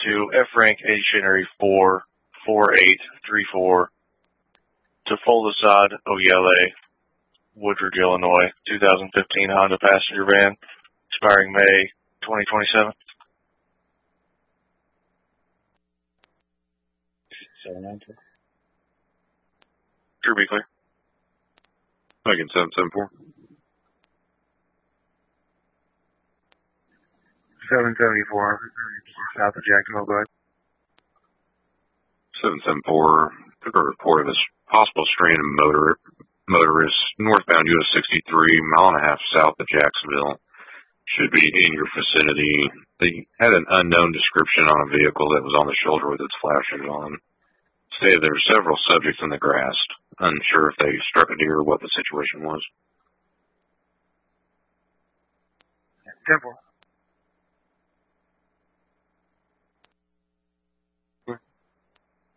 to F rank stationary 44834 to Foldasad Oyele, Woodridge, Illinois, 2015 Honda passenger van, expiring May 2027. True, be clear. Again, 774. 774, south of Jacksonville, go ahead. 774, took a report of this possible stranded motorist northbound US 63, mile and a half south of Jacksonville. Should be in your vicinity. They had an unknown description on a vehicle that was on the shoulder with its flashers on. Stated there were several subjects in the grass. Unsure if they struck a deer or what the situation was. Temple.